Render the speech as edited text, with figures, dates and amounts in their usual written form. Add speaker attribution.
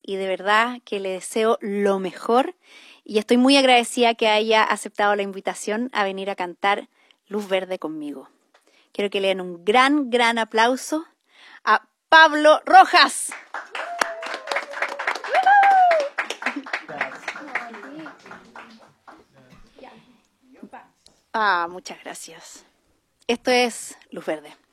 Speaker 1: y de verdad que le deseo lo mejor y estoy muy agradecida que haya aceptado la invitación a venir a cantar Luz Verde conmigo. Quiero que le den un gran, gran aplauso a Pablo Rojas. Muchas gracias. Esto es Luz Verde.